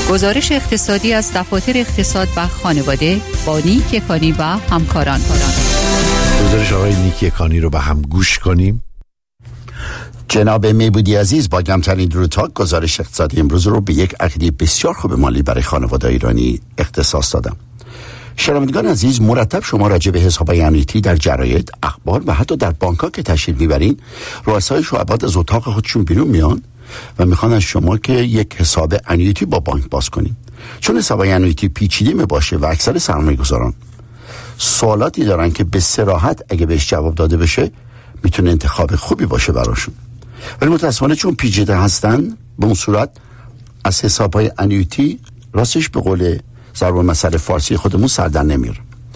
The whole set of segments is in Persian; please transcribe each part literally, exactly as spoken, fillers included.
گزارش اقتصادی از دفاتر اقتصاد و خانواده با نیک یکانی و همکاران. گزارش آقای نیک یکانی رو به هم گوش کنیم. جناب میبودی عزیز، با کمترین دروتاک گزارش اقتصادی امروز رو به یک عقیده بسیار خوب مالی برای خانواده ایرانی اختصاص دادم. شنوندگان عزیز، مرتب شما راجع به حساب‌های انویتی در جراید، اخبار و حتی در بانک‌ها که تشریف می‌برین، رؤسای شعبات از اتاق خودشون بیرون میان و میخوان از شما که یک حساب انویتی با بانک باز کنین. چون حساب‌های انویتی پیچیده می باشه و اکثر سرمایه‌گذاران سوالاتی دارن که به صراحت اگه بهش جواب داده بشه میتونه انتخاب خوبی باشه براشون، ولی متأسفانه چون پیچیده هستن به اون صورت از حساب‌های انویتی راستش به قول ضرب المثل فارسی خودمون سر در نمیره.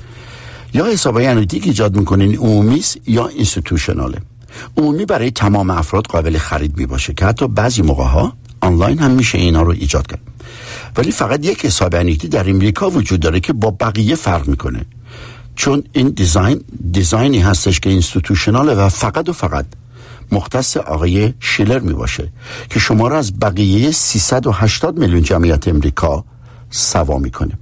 یا حساب‌های انویتی که ایجاد میکنین عمومی است یا اینستیتوشناله. عمومی برای تمام افراد قابل خرید می باشه که حتی بعضی موقع‌ها آنلاین هم میشه اینا رو ایجاد کرد، ولی فقط یک حساب انویتی در امریکا وجود داره که با بقیه فرق میکنه، چون این دیزاین دیزاینی هستش که اینستیتوشناله و فقط و فقط مختص آقای شیلر می باشه که شما را از بقیه سیصد و هشتاد میلیون جمعیت امریکا سوا میکنه.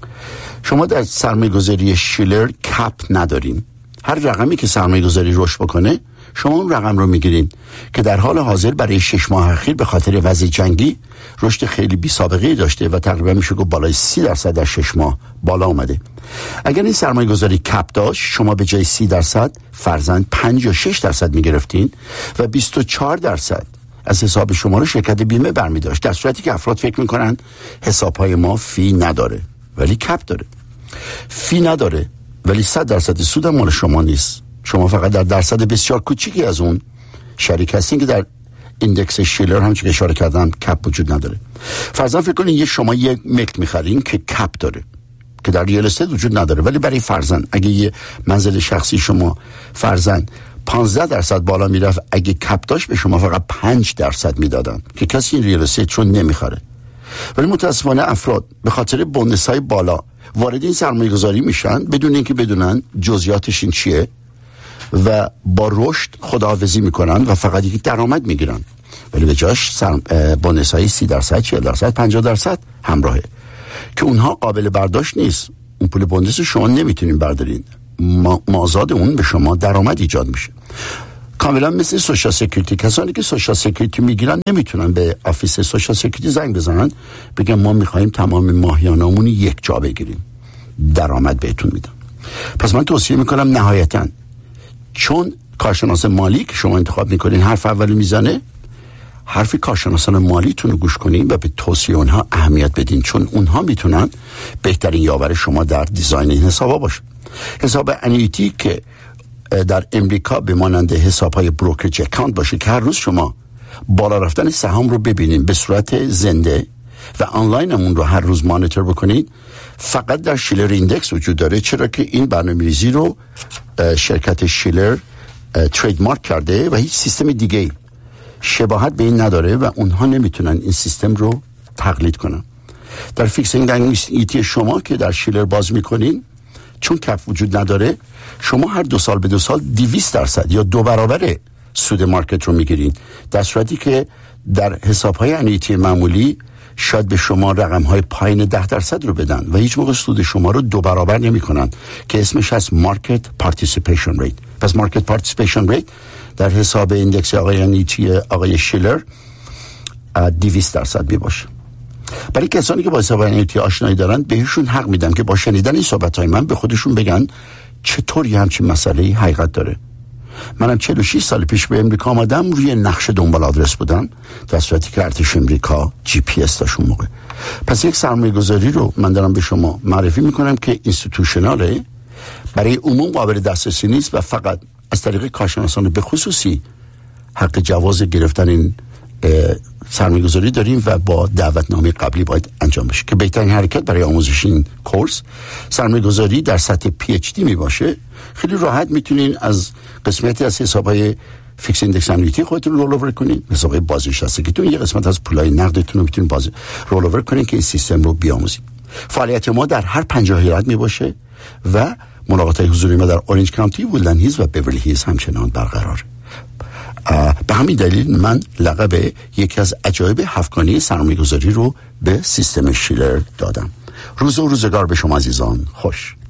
شما در سرمایه‌گذاری شیلر کپ ندارین. هر رقمی که سرمایه‌گذاری رشد بکنه شما اون رقم رو میگیرین که در حال حاضر برای شش ماه اخیر به خاطر وضع جنگی رشد خیلی بی سابقه‌ای داشته و تقریبا میشه گفت بالای سی درصد در شش ماه بالا اومده. اگر این سرمایه‌گذاری کپ داشت شما به جای سی درصد فرضاً پنج یا شش درصد میگرفتین و بیست و چهار درصد از حساب شما رو شرکت بیمه برمی داشت، در صورتی که افراد فکر میکنن حسابهای ما فی نداره ولی کپ داره. فی نداره ولی صد درصد سود هم مال شما نیست. شما فقط در درصد بسیار کوچیکی از اون شریک هستین که در ایندکس شیلر هم که اشاره کردم کپ وجود نداره. فرضاً فکر کنین یه شما یه ملک میخرین که کپ داره که در ریال استیت وجود نداره، ولی برای فرضاً اگه یه منزل شخصی شما فرضاً پانزده درصد بالا میرفت، اگه کپ داشت به شما فقط پنج درصد میدادن که کسی این ریال استیت چون نمیخره. ولی متاسفانه افراد به خاطر بونص‌های بالا وارد این سرمایه‌گذاری میشن بدون اینکه بدونن جزئیاتش این چیه و با رشد خداحافظی میکنن و فقط یک درآمد میگیرن، ولی به جاش بونص‌های سی درصد، چهل درصد، پنجاه درصد همراهه که اونها قابل برداشت نیست. اون پول بونص شما نمیتونین بردارین، ما مازاد اون به شما درآمد ایجاد میشه. کاملا مثل سوشال سکیوریتی. کسانی که سوشال سکیوریتی میگیرن نمیتونن به آفیس سوشال سکیوریتی زنگ بزنن بگن ما میخوایم تمام ماهیانمون یک جا بگیریم، درآمد بهتون میدن. پس من توصیه میکنم نهایتاً چون کارشناس مالی که شما انتخاب میکنین حرف اولو میزنه، حرف کارشناسان مالیتون رو گوش کنین و به توصیه اونها اهمیت بدین، چون اونها میتونن بهترین یاور شما در دیزاین این حسابا باشه. حساب انویتی که در امریکا به مانند حساب‌های بروکرج اکانت باشه که هر روز شما بالا رفتن سهام رو ببینین به صورت زنده و آنلاین همون رو هر روز مانیتور بکنید، فقط در شیلر ایندکس وجود داره، چرا که این برنامه‌ریزی رو شرکت شیلر ترید مارک کرده و هیچ سیستم دیگه شباهت به این نداره و اونها نمیتونن این سیستم رو تقلید کنن. در فیکسینگ انویتی شما که در شیلر باز میکنین، چون کپ وجود نداره، شما هر دو سال به دو سال دویست درصد یا دو برابر سود مارکت رو میگیرین، در صورتی که در حساب‌های انویتی معمولی شاید به شما رقم‌های پایین ده درصد رو بدن و هیچ موقع سود شما رو دو برابر نمی‌کنن که اسمش هست مارکت پارتیسیپیشن ریت. پس مارکت پارتیسیپیشن ریت در حساب ایندکس آقای انویتی آقای شیلر دویست درصد میباشه. برای کسانی که با حساب انویتی آشنایی دارن بهشون حق میدم که با شنیدن این صحبت‌های من به خودشون بگن چطوری همچین مسئله‌ای حقیقت داره. منم چهل و شش سال پیش به امریکا آمدم، روی نقشه دنبال آدرس بودم، در صورتی که ارتش امریکا جی پی اس داشت اون موقع. پس یک سرمایه گذاری رو من دارم به شما معرفی میکنم که اینستیتوشناله، برای عموم قابل دسترسی نیست و فقط از طریق کارشناسان به خصوصی حق جواز گرفتن این سرمایه گذاری داریم و با دعوتنامه قبلی باید انجام بشه که بهترین حرکت برای آموزش این کورس سرمایه گذاری در سطح پی اچ دی می باشه. خیلی راحت میتونین از قسمتی از حسابهای فیکس ایندکس انویتی خودتون رول اوور کنین، حسابهای بازنشستگیتون، یه قسمت از پولای نقدتون رو میتونین باز رول اوور کنین که این سیستم رو بیاموزید. فعالیت ما در هر پنجاه ایالت می باشه و ملاقات حضوری ما در اورنج کانتی، وودلند هیلز و بیورلی هیلز همچنان برقراره. به همین دلیل من لقب یکی از عجایب هفتگانه سرمایه‌گذاری رو به سیستم شیلر دادم. روز و روزگار به شما عزیزان خوش.